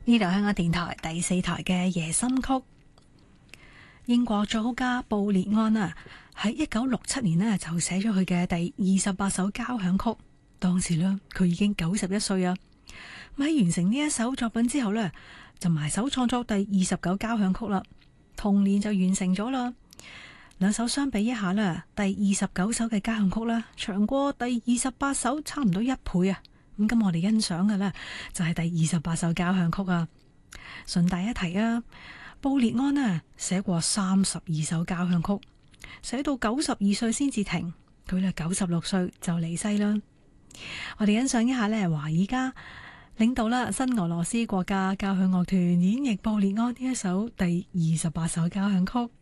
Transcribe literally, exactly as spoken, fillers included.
呢度香港電台第四台嘅夜心曲。英國作曲家布列安啊，喺一九六七年呢就寫咗佢嘅第二十八首交響曲。當時呢，佢已經九十一歲啊。喺完成呢一首作品之後呢，就埋手創作第二十九交響曲啦。同年就完成咗啦。兩首相比一下呢，第二十九首嘅交響曲呢，長過第二十八首差唔多一倍啊。咁咁我哋欣賞嘅呢，就係第二十八首交響曲啊。順帶一提啊，布列安呢寫過三十二首交響曲，寫到九十二歲先至停，佢呢九十六歲就離世啦。我哋欣賞一下呢，華爾加領導啦新俄羅斯國家交響樂團演繹布列安呢一首第二十八首交響曲。